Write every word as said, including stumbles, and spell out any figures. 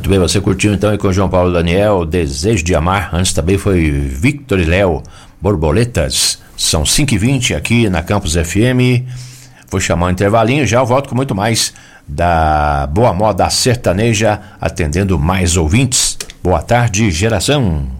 Muito bem, você curtiu então aí com o João Paulo Daniel, Desejo de Amar. Antes também foi Victor e Léo, Borboletas. São cinco e vinte aqui na Campus F M. Vou chamar um intervalinho, já eu volto com muito mais da Boa Moda Sertaneja, atendendo mais ouvintes. Boa tarde, geração.